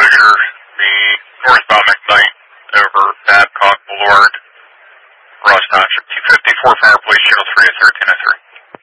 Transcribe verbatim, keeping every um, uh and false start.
exposure, the northbound McKnight over Babcock Boulevard, Ross Township, two fifty-four Fire Police, Channel three at thirteen oh three.